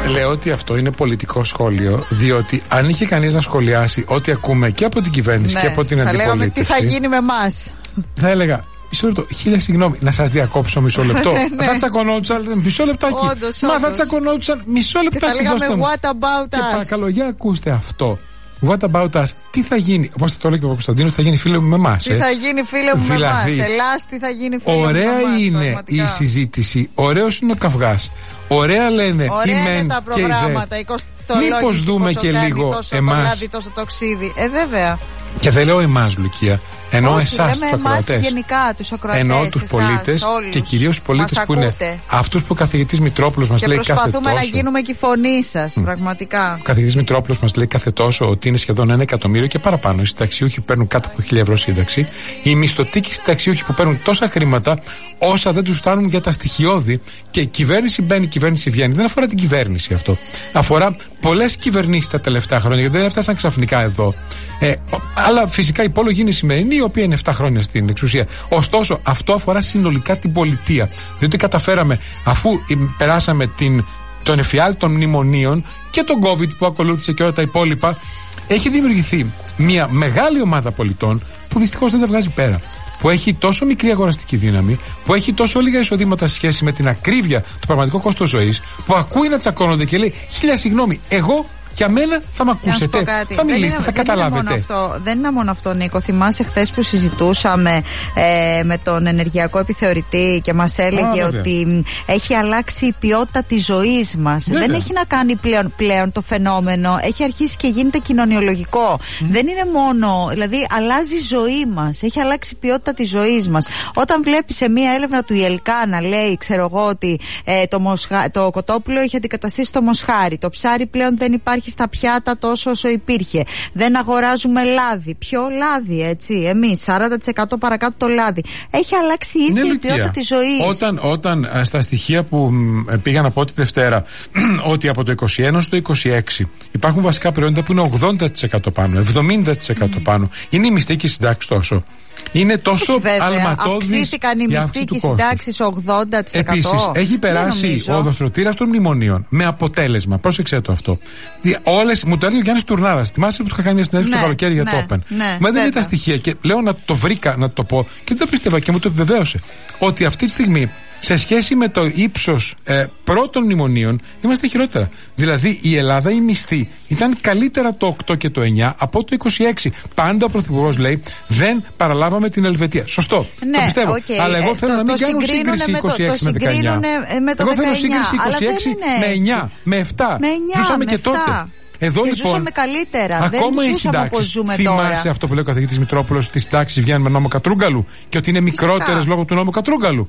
Λέω ότι αυτό είναι πολιτικό σχόλιο, διότι αν είχε κανείς να σχολιάσει ό,τι ακούμε και από την κυβέρνηση και από την αντιπολίτευση. Θα λέγαμε τι θα γίνει με εμάς. Θα έλεγα, μισό λεπτό, χίλια συγγνώμη, να σας διακόψω μισό λεπτό. Θα τσακωνόντουσαν μισό λεπτάκι. Μα θα τσακωνόντουσαν μισό λεπτάκι. Θα λέγαμε what about us. Και παρακαλώ, για ακούστε αυτό. What about us, τι θα γίνει, όπως θα το έλεγε ο Κωνσταντίνος, θα γίνει φίλο μου με εμάς. Τι θα γίνει φίλο μου με εμάς, Ελλάς, τι θα γίνει φίλο μου με εμάς. Ωραία είναι πραγματικά η συζήτηση, ωραίος είναι ο καυγάς, ωραία λένε ωραία οι μεν τα προγράμματα, και οι δε. Μήπως δούμε και λίγο τόσο εμάς. Το λάδι, τόσο το ξύδι, βέβαια. Και δεν λέω εμάς, Λουκία. Εννοώ εσάς τους ακροατές. Γενικά τους ακροατές. Εννοώ τους πολίτες και κυρίως τους πολίτες που είναι αυτούς που ο καθηγητής Μητρόπουλος μας λέει κάθε τόσο. Και προσπαθούμε να γίνουμε και η φωνή σας, πραγματικά. Ο καθηγητής Μητρόπουλος μας λέει κάθε τόσο ότι είναι σχεδόν 1 εκατομμύριο και παραπάνω. Οι συνταξιούχοι παίρνουν κάτω από 1.000 ευρώ σύνταξη. Οι μισθωτοί συνταξιούχοι που παίρνουν τόσα χρήματα όσα δεν τους φτάνουν για τα στοιχειώδη. Και κυβέρνηση μπαίνει, κυβέρνηση βγαίνει. Δεν αφορά την κυβέρνηση αυτό. Αφορά πολλές κυβερνήσεις τα τελευταία χρόνια, γιατί δεν έφτασαν ξαφνικά εδώ. Αλλά φυσικά η πόλογη είναι η σημερινή, η οποία είναι 7 χρόνια στην εξουσία. Ωστόσο, αυτό αφορά συνολικά την πολιτεία. Διότι καταφέραμε, αφού περάσαμε τον εφιάλτη των μνημονίων και τον COVID που ακολούθησε και όλα τα υπόλοιπα, έχει δημιουργηθεί μια μεγάλη ομάδα πολιτών που δυστυχώς δεν τα βγάζει πέρα. Που έχει τόσο μικρή αγοραστική δύναμη, που έχει τόσο λίγα εισοδήματα σε σχέση με την ακρίβεια, το πραγματικό κόστος ζωής, που ακούει να τσακώνονται και λέει: χίλια συγγνώμη, εγώ. Για μένα θα μ' ακούσετε, θα μιλήσετε, θα καταλάβετε. Δεν είναι μόνο αυτό, Νίκο. Θυμάσαι χθες που συζητούσαμε με τον ενεργειακό επιθεωρητή και μας έλεγε ότι έχει αλλάξει η ποιότητα της ζωής μας. Δεν έχει να κάνει πλέον το φαινόμενο, έχει αρχίσει και γίνεται κοινωνιολογικό. Δεν είναι μόνο, δηλαδή αλλάζει η ζωή μας, έχει αλλάξει η ποιότητα της ζωής μας. Όταν βλέπεις σε μία έρευνα του ΙΕΛΚΑ να λέει, ξέρω εγώ, ότι το κοτόπουλο έχει αντικαταστήσει το μοσχάρι, το ψάρι πλέον δεν υπάρχει στα πιάτα τόσο όσο υπήρχε. Δεν αγοράζουμε λάδι. Ποιο λάδι, έτσι, εμείς, 40% παρακάτω το λάδι. Έχει αλλάξει η ίδια η ποιότητα της ζωής. Όταν στα στοιχεία που πήγα να πω τη Δευτέρα, ότι από το 21 στο 26 υπάρχουν βασικά προϊόντα που είναι 80% πάνω, 70% πάνω. Είναι η μισθή και η συντάξη τόσο. Είναι τόσο αλματώδης. Αυξήθηκαν οι μισθοί και οι συντάξεις 80%. Επίσης, έχει περάσει ο οδοστρωτήρας των μνημονίων με αποτέλεσμα. Πρόσεξε το αυτό. Μου το έλεγε ο Γιάννης Τουρνάρας. Θυμάσαι που του είχα κάνει μια συνέντευξη το καλοκαίρι για το Open. Μα δεν είναι τα στοιχεία. Και λέω να το βρήκα, να το πω. Και δεν το πίστευα και μου το επιβεβαίωσε. Ότι αυτή τη στιγμή, σε σχέση με το ύψος πρώτων μνημονίων, είμαστε χειρότερα. Δηλαδή η Ελλάδα, η μισθή ήταν καλύτερα το 8 και το 9 από το 26. Πάντα ο Πρωθυπουργός λέει δεν παραλάβαμε την Ελβετία. Σωστό. Το πιστεύω. Αλλά εγώ θέλω να μην κάνω σύγκριση 26 με 19. Εγώ θέλω σύγκριση 26 με 9, με 7. Ζούσαμε και τότε. Εδώ και λοιπόν, ζούσαμε καλύτερα. ακόμα δεν οι συντάξεις. Θυμάσαι τώρα. Αυτό που λέει ο καθηγητής Μητρόπουλος, ότι οι συντάξεις βγαίνουν με νόμο Κατρούγκαλου και ότι είναι μικρότερες λόγω του νόμου Κατρούγκαλου.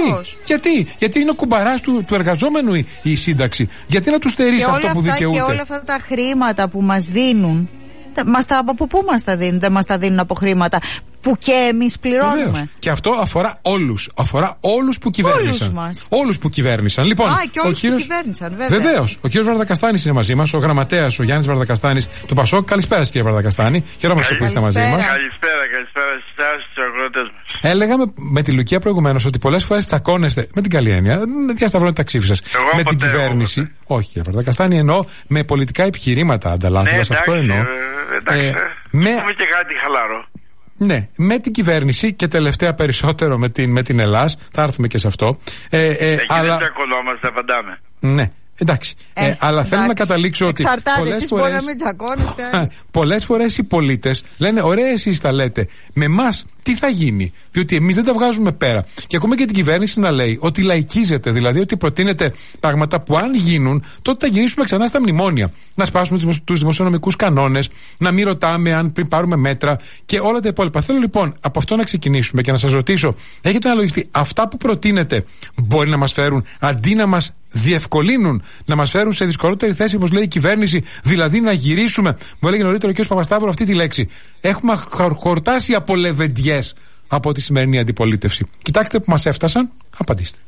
Γιατί είναι ο κουμπαράς του εργαζόμενου η σύνταξη. Γιατί να του στερείς αυτό που δικαιούται. Και όλα αυτά τα χρήματα που μας δίνουν, από πού μας τα δίνουν? Δεν μας τα δίνουν από χρήματα που και εμείς πληρώνουμε. Βεβαίως. Και αυτό αφορά όλους. Αφορά όλους που κυβέρνησαν. Όλους που κυβέρνησαν. Λοιπόν, και όλους που κυβέρνησαν, βέβαια. Βεβαίως. Ο κύριος Βαρδακαστάνης είναι μαζί μας, ο γραμματέας, ο Γιάννης Βαρδακαστάνης του Πασόκ. Καλησπέρα, κύριε Βαρδακαστάνη. Χαιρόμαστε που είστε μαζί μας. Καλησπέρα στους αγρότες μας. Έλεγα με τη Λουκία προηγουμένως ότι πολλές φορές τσακώνεστε, με την καλή έννοια, διασταυρώνετε τα ξύφη σας. Με την κυβέρνηση. Όχι, κύριε Βαρδακαστάνη, εννοώ με πολιτικά επιχειρήματα ανταλλάσσοντας. Αυτό εννοώ. Εντάξει, πούμε και κάτι χαλαρό. Ναι, με την κυβέρνηση και τελευταία περισσότερο με την Ελλάδα. Θα έρθουμε και σε αυτό. Εκεί δεν τσακωνόμαστε, απαντάμε. Ναι. Εντάξει. Αλλά θέλω να καταλήξω ότι. Εξαρτάται, εσείς μπορεί να μην τσακώνεστε. Πολλές φορές οι πολίτες λένε: ωραία, εσείς τα λέτε. Με εμάς τι θα γίνει? Διότι εμείς δεν τα βγάζουμε πέρα. Και ακόμα και την κυβέρνηση να λέει ότι λαϊκίζεται, δηλαδή ότι προτείνεται πράγματα που αν γίνουν, τότε θα γυρίσουμε ξανά στα μνημόνια. Να σπάσουμε τους δημοσιονομικούς κανόνες, να μην ρωτάμε αν πριν πάρουμε μέτρα και όλα τα υπόλοιπα. Θέλω λοιπόν από αυτό να ξεκινήσουμε και να σας ρωτήσω: έχετε αναλογιστεί αυτά που προτείνετε μπορεί να μας φέρουν, αντί να μας διευκολύνουν, να μας φέρουν σε δυσκολότερη θέση, όπως λέει η κυβέρνηση, δηλαδή να γυρίσουμε? Μου έλεγε νωρίτερα ο κ. Παπασταύρου αυτή τη λέξη. Έχουμε χορτάσει από λεβεντιές από τη σημερινή αντιπολίτευση. Κοιτάξτε που μας έφτασαν, απαντήστε.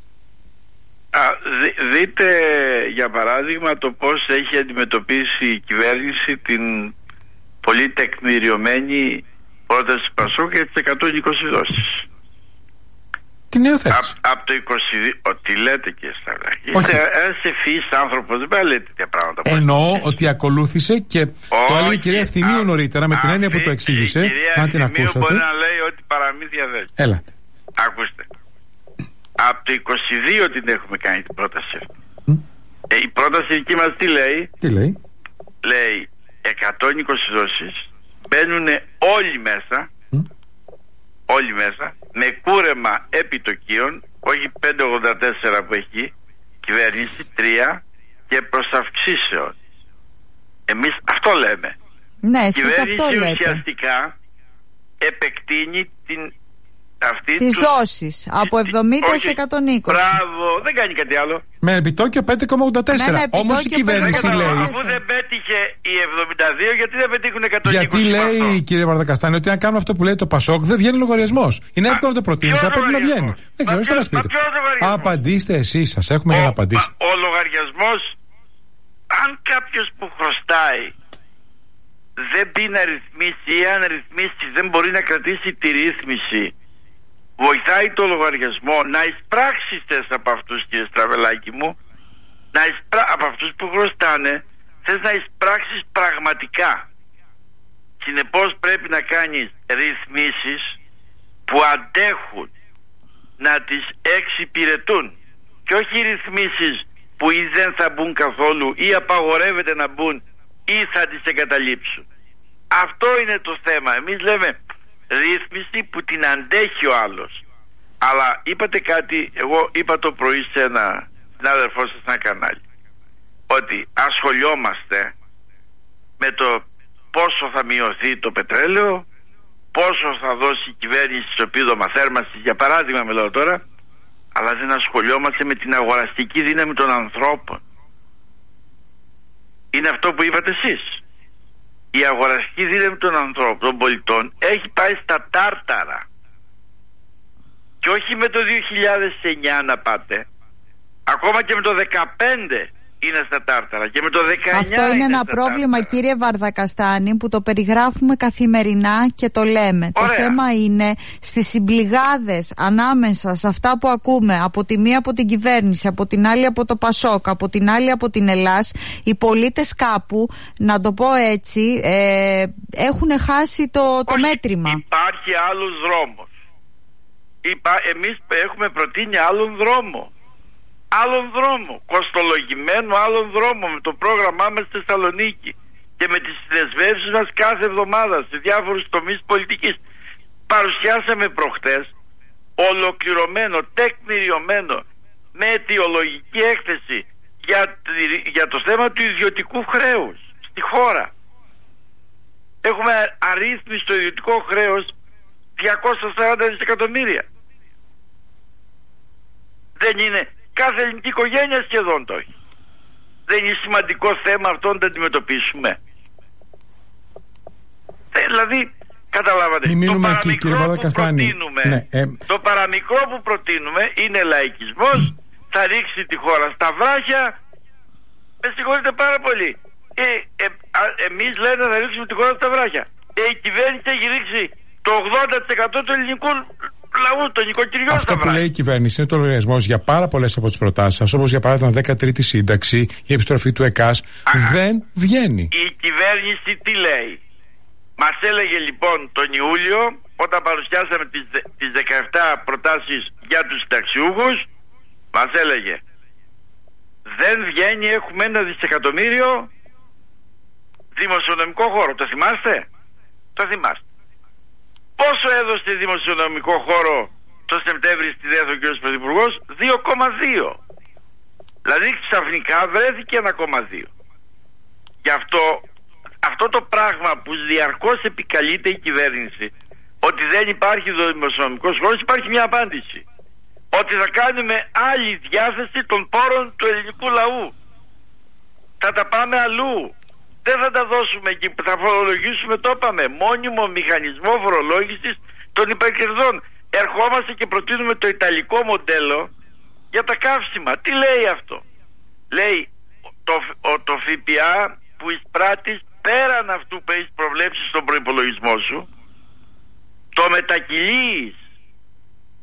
Δείτε για παράδειγμα το πώς έχει αντιμετωπίσει η κυβέρνηση την πολύ τεκμηριωμένη πρόταση του Πασόκ για τις 120 δόσεις. Την υιοθέτησε. Από το 22. Ότι λέτε και Σταυράκη. Είστε ένας ευφυής άνθρωπος, δεν λέτε τέτοια πράγματα. Εννοώ ότι ακολούθησε και το έλεγε η κυρία Ευθυμίου νωρίτερα με την έννοια που το εξήγησε. Αν την ακούσατε. Μπορεί να λέει ότι παραμύθια δεν. Έλατε. Ακούστε. Από το 22 την έχουμε κάνει την πρόταση αυτή. Η πρόταση εκεί μας τι λέει? Τι λέει? Λέει 120 δόσεις, μπαίνουν όλοι μέσα, όλοι μέσα, με κούρεμα επιτοκίων, όχι 5,84 που έχει κυβέρνηση, 3 και προς αυξήσεων. Εμείς αυτό λέμε. Ναι, η κυβέρνηση ουσιαστικά επεκτείνει τις δόσεις από 70 σε 120. Μπράβο, δεν κάνει κάτι άλλο. Με επιτόκιο 5,84. Όμως η κυβέρνηση λέει. Αφού δεν πέτυχε οι 72, γιατί δεν πετύχουν 120? Γιατί λέει, κύριε Βαρδακαστάνη, ότι αν κάνουμε αυτό που λέει το Πασόκ, δεν βγαίνει λογαριασμός. Είναι εύκολο να το προτείνει, αλλά πρέπει να βγαίνει. Δεν ξέρω, τι να πείτε. Απαντήστε εσείς, σας έχουμε για να απαντήσει. Ο λογαριασμός, αν κάποιος που χρωστάει δεν πει να ρυθμίσει ή αν ρυθμίσει δεν μπορεί να κρατήσει τη ρύθμιση, βοηθάει το λογαριασμό να εισπράξει θες από αυτούς, κύριε Στραβελάκη μου, από αυτούς που χρωστάνε, θες να εισπράξεις πραγματικά. Συνεπώς πρέπει να κάνεις ρυθμίσεις που αντέχουν, να τις εξυπηρετούν, και όχι ρυθμίσεις που ή δεν θα μπουν καθόλου ή απαγορεύεται να μπουν ή θα τις εγκαταλείψουν. Αυτό είναι το θέμα. Εμείς λέμε ρύθμιση που την αντέχει ο άλλος. Αλλά είπατε κάτι, εγώ είπα το πρωί σε ένα συνάδελφό σας ένα κανάλι, ότι ασχολιόμαστε με το πόσο θα μειωθεί το πετρέλαιο, πόσο θα δώσει η κυβέρνηση στο επίδομα θέρμανσης, για παράδειγμα μιλάω τώρα, αλλά δεν ασχολιόμαστε με την αγοραστική δύναμη των ανθρώπων. Είναι αυτό που είπατε εσείς. Η αγοραστική δύναμη των ανθρώπων, των πολιτών, έχει πάει στα τάρταρα. Και όχι με το 2009 να πάτε. Ακόμα και με το 2015 είναι στα τάρταρα. Και με το 19 αυτό είναι ένα πρόβλημα, τάρταρα, κύριε Βαρδακαστάνη, που το περιγράφουμε καθημερινά και το λέμε. Ωραία. Το θέμα είναι στις συμπληγάδες ανάμεσα σε αυτά που ακούμε από τη μία από την κυβέρνηση, από την άλλη από το Πασόκ, από την άλλη από την Ελλάς, οι πολίτες κάπου, να το πω έτσι, έχουν χάσει το μέτρημα. Υπάρχει άλλος δρόμος. Εμείς έχουμε προτείνει άλλον δρόμο. Άλλον δρόμο, κοστολογημένο άλλον δρόμο, με το πρόγραμμά μας στη Θεσσαλονίκη και με τις δεσμεύσεις μας κάθε εβδομάδα σε διάφορους τομείς πολιτικής. Παρουσιάσαμε προχτές ολοκληρωμένο, τεκμηριωμένο, με αιτιολογική έκθεση για το θέμα του ιδιωτικού χρέους στη χώρα. Έχουμε αρρύθμιστο ιδιωτικό χρέος 240 δισεκατομμύρια. Δεν είναι... Κάθε ελληνική οικογένεια σχεδόν το έχει. Δεν είναι σημαντικό θέμα αυτό να το αντιμετωπίσουμε? Δηλαδή, καταλάβατε, το παραμικρό που προτείνουμε είναι λαϊκισμός, θα ρίξει τη χώρα στα βράχια. Με συγχωρείτε πάρα πολύ. Εμείς λένε θα ρίξουμε τη χώρα στα βράχια. Η κυβέρνηση έχει ρίξει το 80% του ελληνικού λαού, των νοικοκυριών. Αυτό που λέει η κυβέρνηση είναι το λογαριασμό για πάρα πολλές από τις προτάσεις σας, όπως για παράδειγμα 13η σύνταξη, η επιστροφή του ΕΚΑΣ. Δεν βγαίνει. Η κυβέρνηση τι λέει? Μας έλεγε λοιπόν τον Ιούλιο, όταν παρουσιάσαμε τις 17 προτάσεις για τους συνταξιούχους, μας έλεγε δεν βγαίνει, έχουμε 1 δισεκατομμύριο δημοσιονομικό χώρο. Το θυμάστε? Το θυμάστε. Πόσο έδωσε δημοσιονομικό χώρο το Σεπτέμβρη στη ΔΕΘ ο κ. Πρωθυπουργός? 2,2. Δηλαδή ξαφνικά βρέθηκε 1,2. Γι' αυτό το πράγμα που διαρκώς επικαλείται η κυβέρνηση, ότι δεν υπάρχει δημοσιονομικός χώρος, υπάρχει μια απάντηση. Ότι θα κάνουμε άλλη διάθεση των πόρων του ελληνικού λαού. Θα τα πάμε αλλού. Δεν θα τα δώσουμε εκεί, θα φορολογήσουμε, το είπαμε, μόνιμο μηχανισμό φορολόγησης των υπερκερδών. Ερχόμαστε και προτείνουμε το ιταλικό μοντέλο για τα καύσιμα. Τι λέει αυτό? Λέει το ΦΠΑ που εισπράττεις πέραν αυτού που έχεις προβλέψει στον προϋπολογισμό σου, το μετακυλείς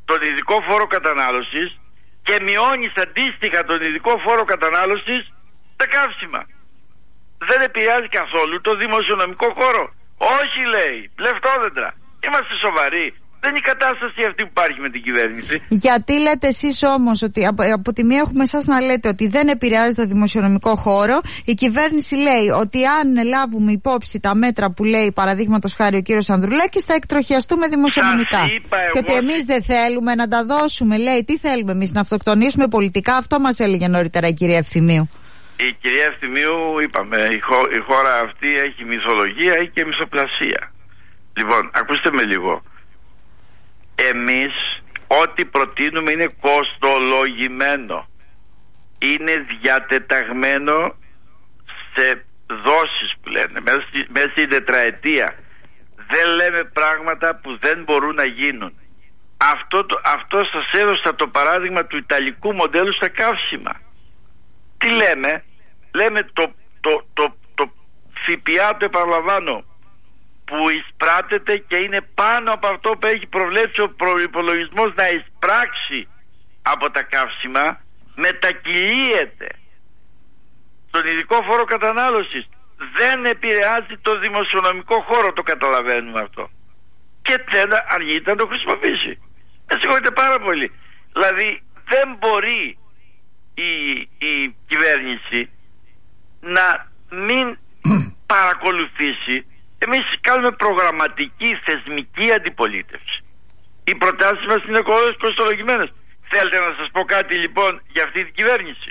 τον ειδικό φόρο κατανάλωσης και μειώνεις αντίστοιχα τον ειδικό φόρο κατανάλωσης τα καύσιμα. Δεν επηρεάζει καθόλου το δημοσιονομικό χώρο. Όχι, λέει, λεφτόδεντρα. Είμαστε σοβαροί. Δεν είναι η κατάσταση αυτή που υπάρχει με την κυβέρνηση. Γιατί λέτε εσείς όμως ότι από τη μία έχουμε εσάς να λέτε ότι δεν επηρεάζει το δημοσιονομικό χώρο. Η κυβέρνηση λέει ότι αν λάβουμε υπόψη τα μέτρα που λέει παραδείγματος χάρη ο κύριος Ανδρουλάκης θα εκτροχιαστούμε δημοσιονομικά. Και ότι εμείς δεν θέλουμε να τα δώσουμε. Λέει, τι θέλουμε εμείς, να αυτοκτονήσουμε πολιτικά? Αυτό μας έλεγε νωρίτερα η κυρία Ευθυμίου. Η κυρία Ευθυμίου, είπαμε, η χώρα αυτή έχει μυθολογία ή και μυθοπλασία. Λοιπόν, ακούστε με λίγο. Εμείς ό,τι προτείνουμε είναι κοστολογημένο. Είναι διατεταγμένο σε δόσεις που λένε, μέσα στην τετραετία. Δεν λέμε πράγματα που δεν μπορούν να γίνουν. Αυτό σας έδωσα το παράδειγμα του ιταλικού μοντέλου στα καύσιμα. Τι λέμε? Λέμε το ΦΠΑ, το επαναλαμβάνω, που εισπράτεται και είναι πάνω από αυτό που έχει προβλέψει ο προϋπολογισμός να εισπράξει από τα καύσιμα, μετακυλίεται στον ειδικό φόρο κατανάλωσης. Δεν επηρεάζει το δημοσιονομικό χώρο, το καταλαβαίνουμε αυτό. Και δεν αργείται να το χρησιμοποιήσει. Με συγχωρείτε πάρα πολύ. Δηλαδή δεν μπορεί η κυβέρνηση να μην παρακολουθήσει. Εμείς κάνουμε προγραμματική θεσμική αντιπολίτευση. Οι προτάσεις μας είναι κοστολογημένες. Θέλετε να σας πω κάτι λοιπόν για αυτή την κυβέρνηση?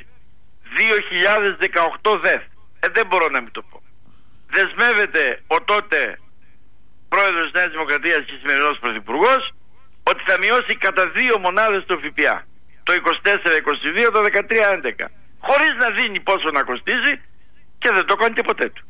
2018 ΔΕΘ. Δεν μπορώ να μην το πω. Δεσμεύεται ο τότε πρόεδρος της Νέας Δημοκρατίας και σημερινός πρωθυπουργός ότι θα μειώσει κατά 2 μονάδες το ΦΠΑ. Το 24-22, το 13-11. Χωρίς να δίνει πόσο να κοστίζει και δεν το κάνει και ποτέ του.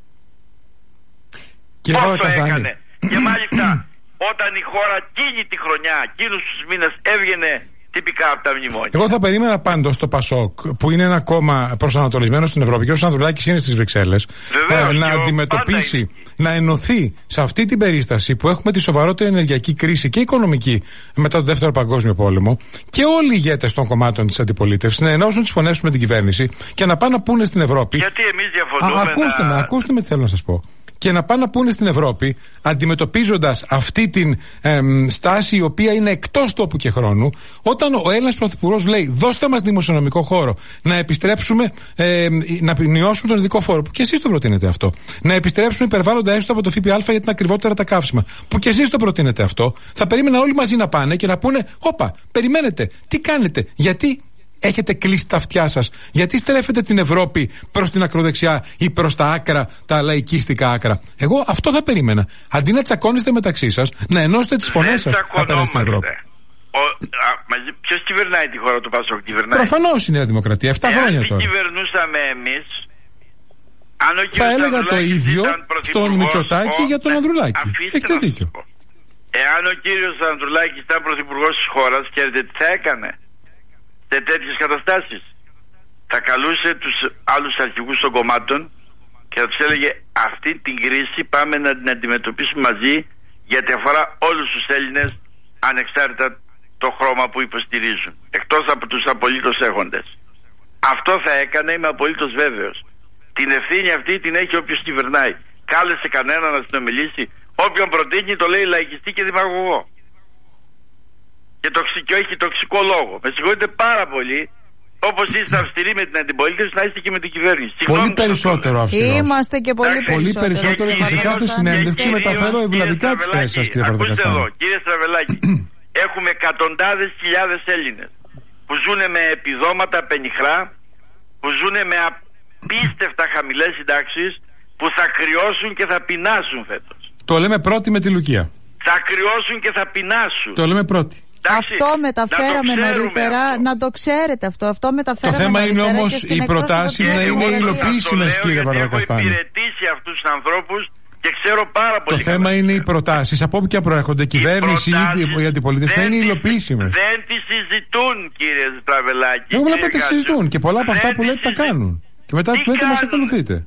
Πόσο έκανε. Και μάλιστα όταν η χώρα εκείνη τη χρονιά, εκείνους τους μήνες έβγαινε τυπικά από τα μνημόνια. Εγώ θα περίμενα πάντως το ΠΑΣΟΚ, που είναι ένα κόμμα προσανατολισμένο στην Ευρώπη, και ο Ανδρουλάκης είναι στις Βρυξέλλες, να αντιμετωπίσει, να ενωθεί σε αυτή την περίσταση που έχουμε τη σοβαρότερη ενεργειακή κρίση και οικονομική μετά τον Δεύτερο Παγκόσμιο Πόλεμο, και όλοι οι ηγέτες των κομμάτων της αντιπολίτευσης να ενώσουν τις φωνές με την κυβέρνηση και να πάνε να πούνε στην Ευρώπη. Γιατί εμείς διαφωνούμε. Ακούστε με τι θέλω να σας πω. Και να πάνε να πούνε στην Ευρώπη, αντιμετωπίζοντας αυτή την στάση η οποία είναι εκτός τόπου και χρόνου, όταν ο Έλληνας Πρωθυπουργός λέει δώστε μας δημοσιονομικό χώρο, να επιστρέψουμε, να μειώσουμε τον ειδικό φόρο, που και εσείς το προτείνετε αυτό, να επιστρέψουμε υπερβάλλοντα έστω από το ΦΠΑ γιατί είναι ακριβότερα τα καύσιμα, που και εσείς το προτείνετε αυτό, θα περίμενα όλοι μαζί να πάνε και να πούνε όπα, περιμένετε, τι κάνετε, γιατί έχετε κλείσει τα αυτιά σας, γιατί στρέφετε την Ευρώπη προς την ακροδεξιά ή προς τα άκρα, τα λαϊκίστικα άκρα? Εγώ αυτό θα περίμενα. Αντί να τσακώνεστε μεταξύ σας, να ενώσετε τις φωνές σας απέναντι στην Ευρώπη. Ποιος κυβερνάει τη χώρα του ΠΑΣΟΚ? Προφανώς η Νέα Δημοκρατία. 7 χρόνια τώρα. Αν κυβερνούσαμε εμείς, θα έλεγα το ίδιο στον Μητσοτάκη για τον Ανδρουλάκη. Έχετε δίκιο. Εάν ο κύριος Ανδρουλάκης ήταν πρωθυπουργός της χώρας, ξέρετε τι θα έκανε σε τέτοιες καταστάσεις? Θα καλούσε τους άλλους αρχηγούς των κομμάτων και θα τους έλεγε αυτή την κρίση πάμε να την αντιμετωπίσουμε μαζί, γιατί αφορά όλους τους Έλληνες ανεξάρτητα το χρώμα που υποστηρίζουν, εκτός από τους απολύτως έχοντες. Αυτό θα έκανε, είμαι απολύτως βέβαιος. Την ευθύνη αυτή την έχει όποιος κυβερνάει. Κάλεσε κανένα να συνομιλήσει? Όποιον προτείνει το λέει λαϊκιστή και δημαγωγό. Και έχει τοξικό λόγο. Με συγχωρείτε πάρα πολύ. Όπως είστε αυστηροί με την αντιπολίτευση, να είστε και με την κυβέρνηση. Πολύ περισσότερο αυστηρός. Είμαστε και πολύ περισσότερο. Και σε κάθε συνέντευξη μεταφέρω ευλαβικά τις θέσεις σας, κύριε Παπαδακαστάνη. Ακούστε εδώ, κύριε Στραβελάκη. Έχουμε εκατοντάδες χιλιάδες Έλληνες που ζουν με επιδόματα πενιχρά, που ζουν με απίστευτα χαμηλές συντάξεις, που θα κρυώσουν και θα πεινάσουν φέτος. Το λέμε πρώτη με τη Λουκία. Θα κρυώσουν και θα πεινάσουν. Το λέμε πρώτη. Αυτό μεταφέραμε νωρίτερα, να το ξέρετε αυτό. Αυτό μεταφέραμε. Το θέμα είναι όμως οι προτάσεις να είναι υλοποιήσιμες, κύριε Παπαδακαστάνη. Έχω υπηρετήσει αυτούς τους ανθρώπους και ξέρω πάρα πολύ. Το θέμα είναι οι προτάσεις, από όπου και προέρχονται, κυβέρνηση ή η αντιπολίτευση, να είναι υλοποιήσιμες. Δεν τις συζητούν, κύριε Στραβελάκη. Εγώ βλέπω ότι συζητούν και πολλά από αυτά που λέτε τα κάνουν. Και μετά του λέτε μας ακολουθείτε. Σας είπα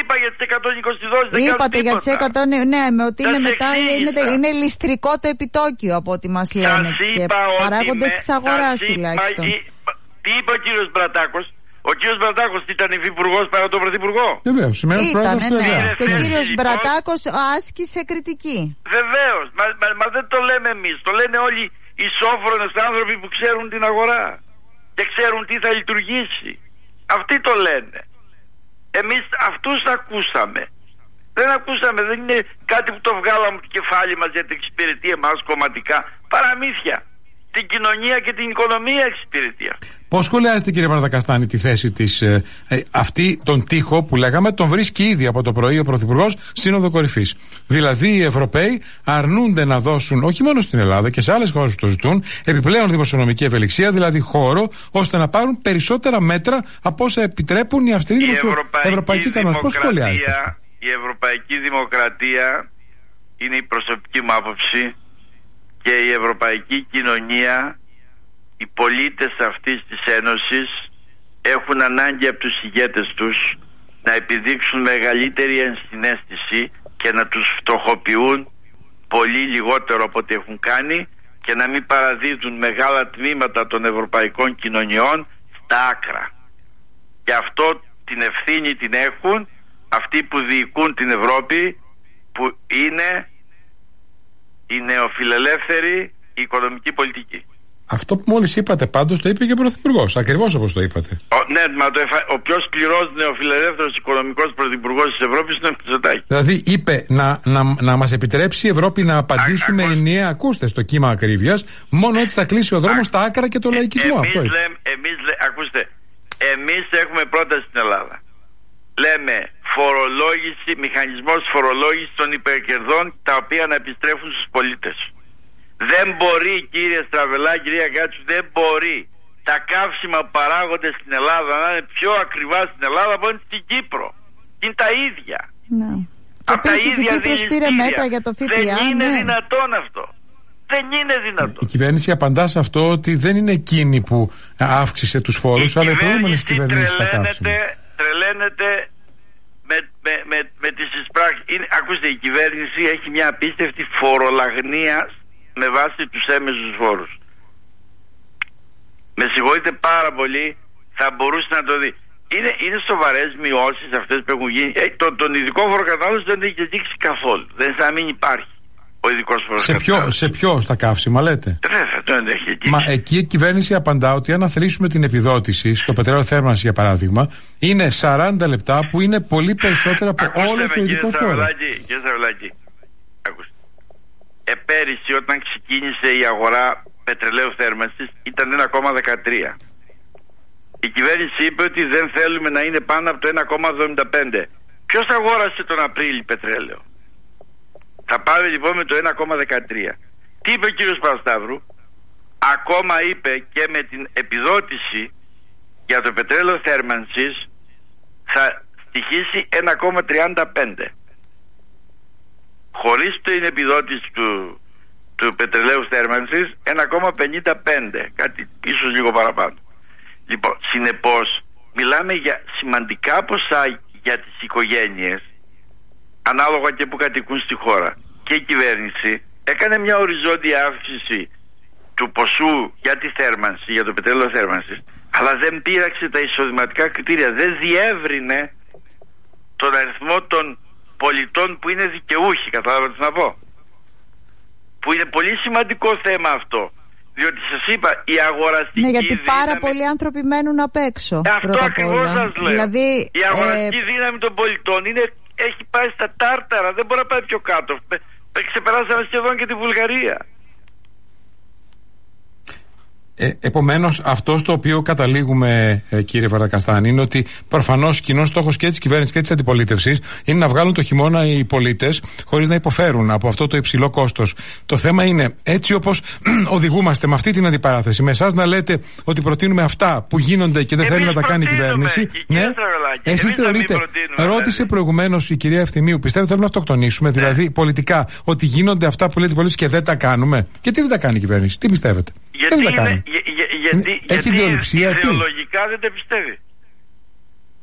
είπα για τις 120 δόσεις. Είπατε για τις 100, ναι, με ότι είναι μετά, είναι ληστρικό το επιτόκιο από ό,τι μας λένε και παράγοντες της αγοράς τουλάχιστον. Τι είπε ο κύριος Μπρατάκος? Ο κύριος Μπρατάκος ήταν υφυπουργός παρά τον πρωθυπουργό. Βεβαίως, ήταν, ναι. Και ο κύριος Μπρατάκος άσκησε κριτική. Βεβαίως, μα δεν το λέμε εμείς. Το λένε όλοι οι σόφρονες άνθρωποι που ξέρουν την αγορά και ξέρουν τι θα λειτουργήσει. Αυτοί το λένε. Εμείς αυτούς ακούσαμε. Δεν ακούσαμε, δεν είναι κάτι που το βγάλαμε από το κεφάλι μας γιατί εξυπηρετεί εμάς κομματικά. Παραμύθια. Την κοινωνία και την οικονομία εξυπηρετεί. Πώς σχολιάζετε, κύριε Βαρδακαστάνη, τη θέση της αυτή, τον τοίχο που λέγαμε, τον βρίσκει ήδη από το πρωί ο Πρωθυπουργός Σύνοδο Κορυφής. Δηλαδή οι Ευρωπαίοι αρνούνται να δώσουν, όχι μόνο στην Ελλάδα και σε άλλες χώρες που το ζητούν, επιπλέον δημοσιονομική ευελιξία, δηλαδή χώρο, ώστε να πάρουν περισσότερα μέτρα από όσα επιτρέπουν οι αυστηροί ευρωπαϊκοί κανόνες. Πώς σχολιάζετε? Η ευρωπαϊκή δημοκρατία είναι η προσωπική μου άποψη. Και η ευρωπαϊκή κοινωνία, οι πολίτες αυτής της Ένωσης έχουν ανάγκη από τους ηγέτες τους να επιδείξουν μεγαλύτερη ενσυναίσθηση και να τους φτωχοποιούν πολύ λιγότερο από ό,τι έχουν κάνει και να μην παραδίδουν μεγάλα τμήματα των ευρωπαϊκών κοινωνιών στα άκρα. Και αυτό την ευθύνη την έχουν αυτοί που διοικούν την Ευρώπη, που είναι η νεοφιλελεύθερη οικονομική πολιτική. Αυτό που μόλις είπατε πάντως το είπε και ο Πρωθυπουργός, ακριβώς όπως το είπατε. Ναι, ο πιο σκληρός νεοφιλελεύθερος οικονομικός πρωθυπουργός της Ευρώπης είναι ο Μητσοτάκης. Δηλαδή είπε να μας επιτρέψει η Ευρώπη να απαντήσουμε ενιαία, ακούστε, στο κύμα ακρίβειας, μόνο έτσι θα κλείσει ο δρόμος στα άκρα και το λαϊκισμό. Ακούστε, εμείς έχουμε πρόταση στην Ελλάδα. Λέμε φορολόγηση, μηχανισμός φορολόγησης των υπερκερδών, τα οποία να επιστρέφουν στους πολίτες. Δεν μπορεί, κύριε Στραβελά, κυρία Γκάτσου, δεν μπορεί τα καύσιμα που παράγονται στην Ελλάδα να είναι πιο ακριβά στην Ελλάδα από ό,τι στην Κύπρο. Είναι τα ίδια. Ναι. Από τα ίδια δηληστήρια. Δεν είναι δυνατόν αυτό. Δεν είναι δυνατόν. Η κυβέρνηση απαντά σε αυτό ότι δεν είναι εκείνη που αύξησε τους φόρους, αλλά οι προηγούμενες κυβερνήσεις τα καύσιμα. Τρελαίνεται με τις εισπράξεις. Ακούστε, η κυβέρνηση έχει μια απίστευτη φορολαγνία με βάση τους έμεσους φόρους. Με συγχωρείτε πάρα πολύ, θα μπορούσε να το δει. Είναι σοβαρές μειώσεις αυτές που έχουν γίνει. Τον ειδικό φοροκατανάλωση δεν έχει δείξει καθόλου. Δεν θα μην υπάρχει ο ειδικός φοροκατανάλωση. Σε ποιο, στα καύσιμα λέτε? Δεν έχει δείξει. Μα εκεί η κυβέρνηση απαντά ότι αν αθροίσουμε την επιδότηση στο πετρέλαιο θέρμανσης, για παράδειγμα, είναι 40 λεπτά που είναι πολύ περισσότερο από όλος ο ειδικός φόρος. Κύριε Σαββελάκη, ακούστε. Πέρυσι όταν ξεκίνησε η αγορά πετρελαίου θέρμανσης ήταν 1,13. Η κυβέρνηση είπε ότι δεν θέλουμε να είναι πάνω από το 1,75. Ποιος αγόρασε τον Απρίλιο πετρέλαιο? Θα πάμε λοιπόν με το 1,13. Τι είπε ο κύριος Παπασταύρου? Ακόμα είπε και με την επιδότηση για το πετρέλαιο θέρμανσης θα στοιχήσει 1,35. Χωρίς την επιδότηση του πετρελαίου θέρμανσης 1,55. Κάτι ίσως λίγο παραπάνω. Λοιπόν, συνεπώς μιλάμε για σημαντικά ποσά για τις οικογένειες, ανάλογα και που κατοικούν στη χώρα. Και η κυβέρνηση έκανε μια οριζόντια αύξηση του ποσού για τη θέρμανση, για το πετρέλαιο θέρμανσης, αλλά δεν πείραξε τα εισοδηματικά κριτήρια, δεν διεύρυνε τον αριθμό των πολιτών που είναι δικαιούχοι, καταλάβατε να πω. Που είναι πολύ σημαντικό θέμα αυτό. Διότι σας είπα, η αγοραστική δύναμη... Ναι, γιατί πάρα πολλοί άνθρωποι μένουν απ' έξω. Αυτό ακριβώς σας λέω. Δηλαδή, η αγοραστική δύναμη των πολιτών έχει πάει στα τάρταρα, δεν μπορεί να πάει πιο κάτω. Ξεπεράσαμε σχεδόν και τη Βουλγαρία. Επομένως, αυτό στο οποίο καταλήγουμε, κύριε Βαρδακαστάνη, είναι ότι προφανώς κοινός στόχος και της κυβέρνησης και της αντιπολίτευσης είναι να βγάλουν το χειμώνα οι πολίτες χωρίς να υποφέρουν από αυτό το υψηλό κόστος. Το θέμα είναι, έτσι όπως οδηγούμαστε με αυτή την αντιπαράθεση, με εσάς να λέτε ότι προτείνουμε αυτά που γίνονται και δεν θέλει να τα κάνει η κυβέρνηση. Ναι, εσείς θεωρείτε, ρώτησε προηγουμένως η κυρία Ευθυμίου, πιστεύετε θέλουμε να αυτοκτονήσουμε, δηλαδή πολιτικά, ότι γίνονται αυτά που λέτε οι πολίτες και δεν τα κάνουμε? Και τι δεν τα κάνει η κυβέρνηση, τι πιστεύετε? Γιατί ιδεολογικά δεν τα πιστεύει.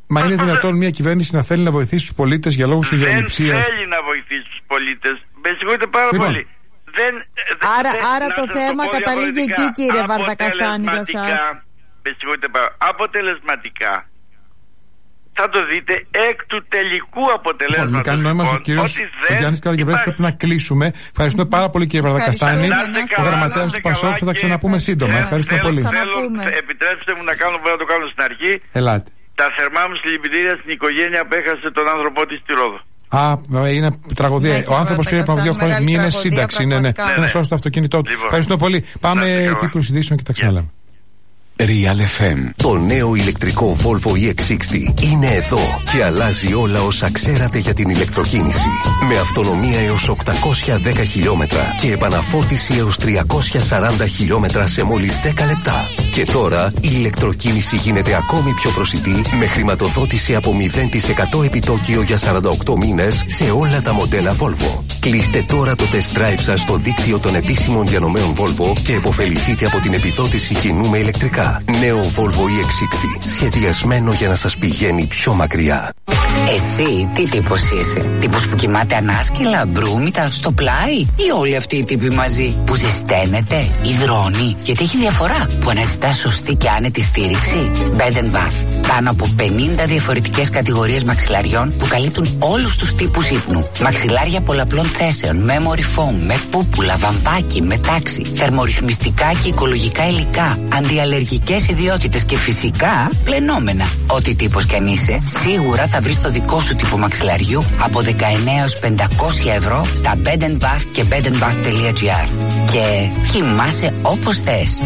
Μα είναι δυνατόν μια κυβέρνηση να θέλει να βοηθήσει τους πολίτες για λόγους ιδεολειψίας? Δεν θέλει να βοηθήσει τους πολίτες. Με συγχωρείτε πάρα πολύ. Άρα το θέμα καταλήγει εκεί, κύριε Βαρδακαστάνη, για εσάς. Με συγχωρείτε πάρα πολύ. Αποτελεσματικά. Θα το δείτε εκ του τελικού αποτελέσματος. Λοιπόν, κάνει νόημα ο κύριος Γιάννης Καραγευρέθης. Πρέπει να κλείσουμε. Ευχαριστούμε πάρα πολύ, κύριε Βαρδακαστάνη. Ο γραμματέας του Πασόκ. Θα τα ξαναπούμε σύντομα. Ευχαριστούμε πολύ. Επιτρέψτε μου να το κάνω στην αρχή. Ελάτε. Τα θερμά μου συλληπιτήρια στην οικογένεια που έχασε τον άνθρωπό της στη Ρόδο. Είναι τραγωδία. Ο άνθρωπος πήρε από 2 χρόνια μήνες σύνταξη. Ναι. Να σώσει το αυτοκίνητό του. Ευχαριστούμε πολύ. Πάμε τίτλους ειδήσεων και τα ξαναλέμε. Real FM. Το νέο ηλεκτρικό Volvo EX60 είναι εδώ και αλλάζει όλα όσα ξέρατε για την ηλεκτροκίνηση. Με αυτονομία έως 810 χιλιόμετρα και επαναφόρτιση έως 340 χιλιόμετρα σε μόλις 10 λεπτά. Και τώρα η ηλεκτροκίνηση γίνεται ακόμη πιο προσιτή με χρηματοδότηση από 0% επιτόκιο για 48 μήνες σε όλα τα μοντέλα Volvo. Κλείστε τώρα το test drive σας στο δίκτυο των επίσημων διανομέων Volvo και επωφεληθείτε από την επιδότηση κοινού με ηλεκτρικά. Νέο Volvo EX60, σχεδιασμένο για να σας πηγαίνει πιο μακριά. Εσύ τι τύπος είσαι? Τύπος που κοιμάται ανάσκελα, μπρούμητα, στο πλάι? Ή όλοι αυτοί οι τύποι μαζί που ζεσταίνεται, υδρώνει? Γιατί έχει διαφορά που αναζητά σωστή και άνετη στήριξη. Bed & Bath. Πάνω από 50 διαφορετικές κατηγορίες μαξιλαριών που καλύπτουν όλους τους τύπους ύπνου. Μαξιλάρια πολλαπλών θέσεων, memory foam, με πούπουλα, βαμβάκι, με τάξη, θερμορυθμιστικά και οικολογικά υλικά, αντιαλλεργικές ιδιότητες και φυσικά πλενόμενα. Ό,τι τύπος κι αν είσαι, σίγουρα θα βρεις το δικό σου τύπο μαξιλαριού από 19 έως 500 ευρώ στα Bed & Bath και bedandbath.gr. Και κοιμάσαι όπως θες.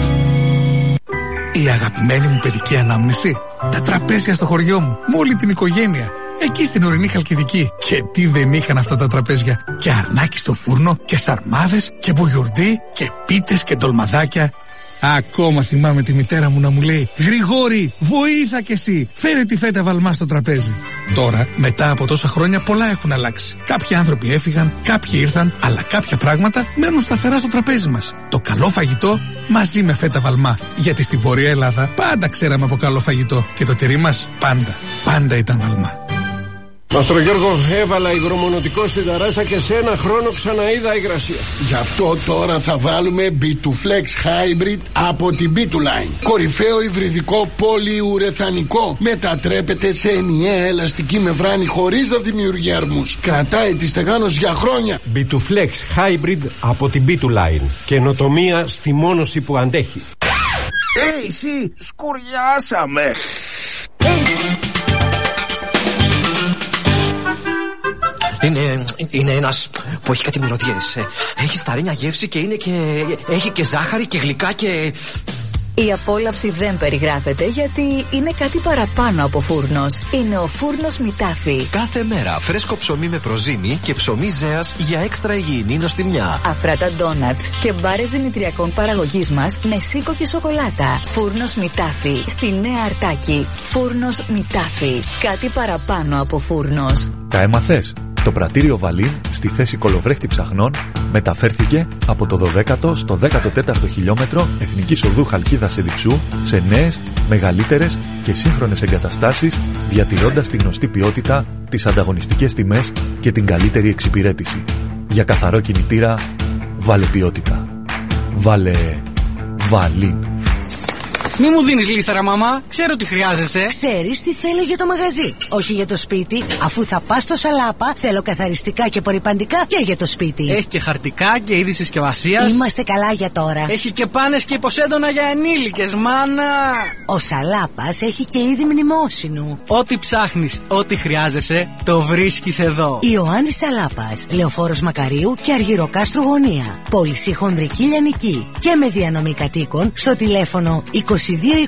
Η αγαπημένη μου παιδική ανάμνηση. Τα τραπέζια στο χωριό μου, με όλη την οικογένεια. Εκεί στην ορεινή Χαλκιδική. Και τι δεν είχαν αυτά τα τραπέζια. Και αρνάκι στο φούρνο και σαρμάδες και μπουγιουρντί και πίτες και ντολμαδάκια. Ακόμα θυμάμαι τη μητέρα μου να μου λέει: Γρηγόρη, βοήθα κι εσύ, φέρε τη φέτα βαλμά στο τραπέζι. Τώρα, μετά από τόσα χρόνια, πολλά έχουν αλλάξει. Κάποιοι άνθρωποι έφυγαν, κάποιοι ήρθαν, αλλά κάποια πράγματα μένουν σταθερά στο τραπέζι μας. Το καλό φαγητό μαζί με φέτα βαλμά. Γιατί στη Βόρεια Ελλάδα πάντα ξέραμε από καλό φαγητό και το τυρί μας πάντα ήταν βαλμά. Μαστρο Γιώργο, έβαλα υγρομονωτικό στην ταράτσα και σε ένα χρόνο ξαναείδα υγρασία. Γι' αυτό τώρα θα βάλουμε B2Flex Hybrid από την B2Line. Κορυφαίο υβριδικό πολυουρεθανικό. Μετατρέπεται σε ενιαία ελαστική μεμβράνη χωρίς να δημιουργεί αρμούς. Κρατάει τη στεγάνωση για χρόνια. B2Flex Hybrid από την B2Line. Καινοτομία στη μόνωση που αντέχει. Εσύ, σκουριάσαμε. Είναι ένας που έχει κάτι μυρωδιές. Έχει σταρίνια γεύση και έχει και ζάχαρη και γλυκά και... Η απόλαυση δεν περιγράφεται γιατί είναι κάτι παραπάνω από φούρνος. Είναι ο φούρνος Μητάφι. Κάθε μέρα φρέσκο ψωμί με προζύμι και ψωμί ζέας για έξτρα υγιεινή νοστιμιά. Αφράτα ντόνατς και μπάρες δημητριακών παραγωγής μας με σίκο και σοκολάτα. Φούρνος Μητάφι. Στη Νέα Αρτάκη. Φούρνος Μητάφι. Κάτι παραπάνω από φούρνος. Τα έμαθες? Το πρατήριο Βαλίν στη θέση κολοβρέχτη ψαχνών μεταφέρθηκε από το 12ο στο 14ο χιλιόμετρο Εθνικής Οδού Χαλκίδας Εδιψού σε νέες, μεγαλύτερες και σύγχρονες εγκαταστάσεις, διατηρώντας τη γνωστή ποιότητα, τις ανταγωνιστικές τιμές και την καλύτερη εξυπηρέτηση. Για καθαρό κινητήρα, βάλε ποιότητα. Βάλε Βαλίν. Μη μου δίνεις λίστα, ρε μαμά. Ξέρω τι χρειάζεσαι. Ξέρεις τι θέλω για το μαγαζί. Όχι για το σπίτι. Αφού θα πας στο Σαλάπα, θέλω καθαριστικά και απορρυπαντικά και για το σπίτι. Έχει και χαρτικά και είδη συσκευασίας. Είμαστε καλά για τώρα. Έχει και πάνες και υποσέντονα για ενήλικες, μάνα. Ο Σαλάπας έχει και είδη μνημόσυνου. Ό,τι ψάχνεις, ό,τι χρειάζεσαι, το βρίσκεις εδώ. Ιωάννης Σαλάπας, Λεωφόρος Μακαρίου και Αργυροκάστρου Γωνία. Πώληση χονδρική λιανική και με διανομή κατοίκων στο τηλέφωνο 22 21 40 41 66.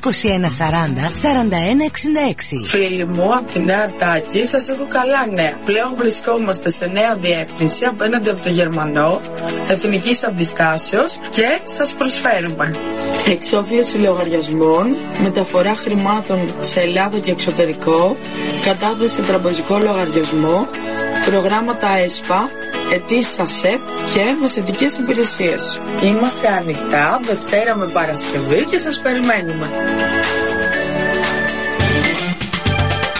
Φίλοι μου από τη Νέα Αρτάκη, σας έχω καλά νέα. Πλέον βρισκόμαστε σε νέα διεύθυνση απέναντι από το Γερμανό, εθνικής αντιστάσεως και σας προσφέρουμε εξόφληση λογαριασμών, μεταφορά χρημάτων σε Ελλάδα και εξωτερικό, κατάθεση τραπεζικό λογαριασμό, προγράμματα ΕΣΠΑ, αιτήσεις ΑΣΕΠ και μεσαιτικές υπηρεσίες. Είμαστε ανοιχτά Δευτέρα με Παρασκευή και σας περιμένουμε.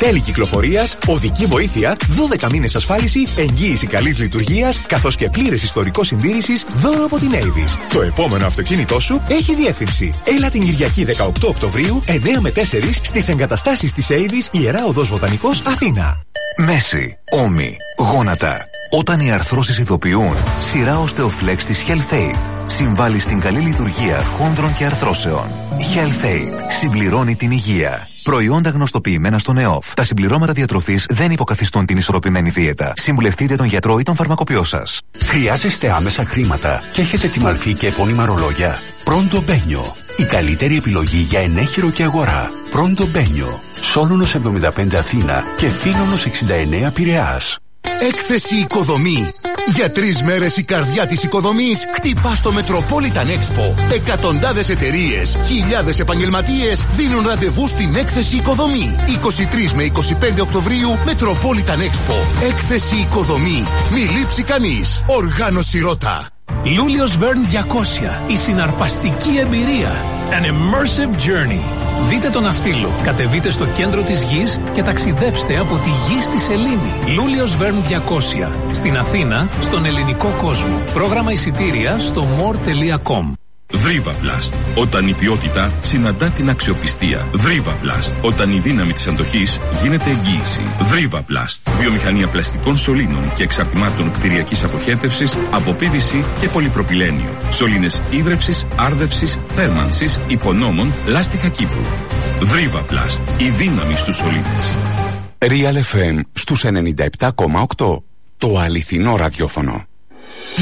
τέλη κυκλοφορίας, οδική βοήθεια, 12 μήνες ασφάλιση, εγγύηση καλής λειτουργίας, καθώς και πλήρες ιστορικό συντήρησης, δώρο από την Avis. Το επόμενο αυτοκίνητό σου έχει διεύθυνση. Έλα την Κυριακή 18 Οκτωβρίου, 9 με 4 στις εγκαταστάσεις της Avis, Ιερά Οδός Βοτανικός, Αθήνα. Μέση, ώμοι, γόνατα. Όταν οι αρθρώσεις ειδοποιούν, σειρά Osteoflex της HealthAid συμβάλλει στην καλή λειτουργία χόνδρων και αρθρώσεων. HealthAid συμπληρώνει την υγεία. Προϊόντα γνωστοποιημένα στον ΕΟΦ. Τα συμπληρώματα διατροφής δεν υποκαθιστούν την ισορροπημένη δίαιτα. Συμβουλευτείτε τον γιατρό ή τον φαρμακοποιό σας. Χρειάζεστε άμεσα χρήματα και έχετε τη μαλφή και επώνυμα ρολόγια? Pronto Benio. Η καλύτερη επιλογή για ενέχειρο και αγορά. Pronto Benio. Σόλωνος 75 Αθήνα και Θήνονος 69 Πειραιάς. Έκθεση Οικοδομή. Για 3 μέρες η καρδιά της οικοδομής χτυπά στο Metropolitan Expo. Εκατοντάδες εταιρείες, χιλιάδες επαγγελματίες δίνουν ραντεβού στην Έκθεση Οικοδομή. 23 με 25 Οκτωβρίου Metropolitan Expo. Έκθεση Οικοδομή. Μη λείψει κανείς. Οργάνωση Ρώτα. Λούλιος Verne 200. Η συναρπαστική εμπειρία. An immersive journey. Δείτε τον Ναυτίλο, κατεβείτε στο κέντρο της γης και ταξιδέψτε από τη γη στη σελήνη. Λούλιος Verne 200. Στην Αθήνα, στον ελληνικό κόσμο. Πρόγραμμα εισιτήρια στο more.com. Δρίβαπλαστ. Όταν η ποιότητα συναντά την αξιοπιστία. Δρίβαπλαστ. Όταν η δύναμη της αντοχής γίνεται εγγύηση. Δρίβαπλαστ. Βιομηχανία πλαστικών σωλήνων και εξαρτημάτων κτηριακής αποχέτευσης από PVC και πολυπροπυλένιο. Σωλήνες ίδρευσης, άρδευσης, θέρμανσης, υπονόμων, λάστιχα Κύπρου. Δρίβαπλαστ. Η δύναμη στους σωλήνες. Real FM στους 97,8. Το αληθινό ραδιόφωνο.